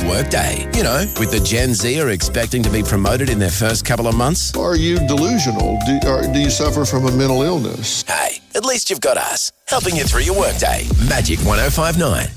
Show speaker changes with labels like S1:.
S1: workday. You know, with the Gen Z are expecting to be promoted in their first couple of months.
S2: Are you delusional? Do you suffer from a mental illness?
S1: Hey, at least you've got us, helping you through your workday. Magic 105.9.